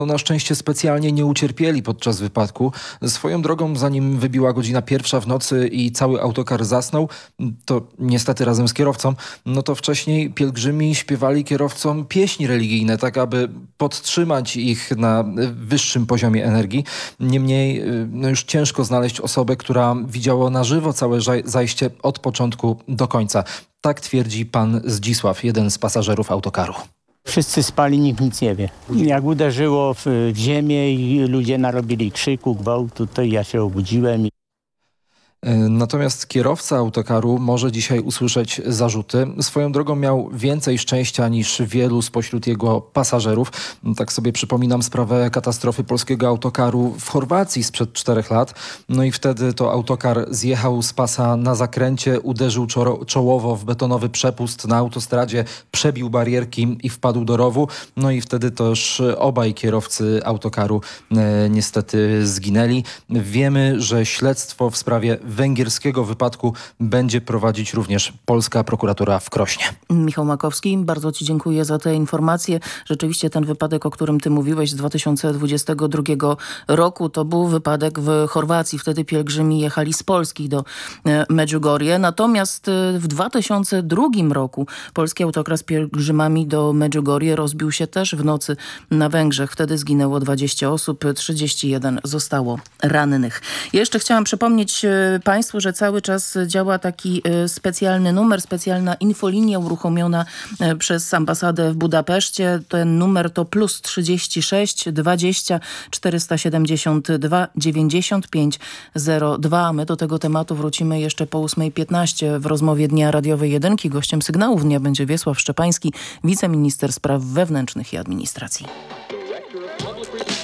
Na szczęście specjalnie nie ucierpieli podczas wypadku. Swoją drogą, zanim wybiła godzina 1 w nocy i cały autokar zasnął, to niestety razem z kierowcą, no to wcześniej pielgrzymi śpiewali kierowcom pieśni religijne, tak aby podtrzymać ich na wyższym poziomie energii. Niemniej no już ciężko znaleźć osobę, która widziała na żywo całe zajście od początku do końca. Tak twierdzi pan Zdzisław, jeden z pasażerów autokaru. Wszyscy spali, nikt nic nie wie. Jak uderzyło w ziemię i ludzie narobili krzyku, gwałtu, to ja się obudziłem. Natomiast kierowca autokaru może dzisiaj usłyszeć zarzuty. Swoją drogą miał więcej szczęścia niż wielu spośród jego pasażerów. Tak sobie przypominam sprawę katastrofy polskiego autokaru w Chorwacji sprzed 4 lat. No i wtedy to autokar zjechał z pasa na zakręcie, uderzył czołowo w betonowy przepust na autostradzie, przebił barierki i wpadł do rowu. No i wtedy też obaj kierowcy autokaru niestety zginęli. Wiemy, że śledztwo w sprawie węgierskiego wypadku będzie prowadzić również polska prokuratura w Krośnie. Michał Makowski, bardzo ci dziękuję za te informacje. Rzeczywiście ten wypadek, o którym ty mówiłeś z 2022 roku, to był wypadek w Chorwacji. Wtedy pielgrzymi jechali z Polski do Medjugorje. Natomiast w 2002 roku polski autokar z pielgrzymami do Medjugorje rozbił się też w nocy na Węgrzech. Wtedy zginęło 20 osób, 31 zostało rannych. Jeszcze chciałam przypomnieć Państwu, że cały czas działa taki specjalny numer, specjalna infolinia uruchomiona przez ambasadę w Budapeszcie. Ten numer to +36 20 472 95 02. My do tego tematu wrócimy jeszcze po 8:15 w rozmowie Dnia Radiowej Jedynki. Gościem Sygnałów Dnia będzie Wiesław Szczepański, wiceminister spraw wewnętrznych i administracji.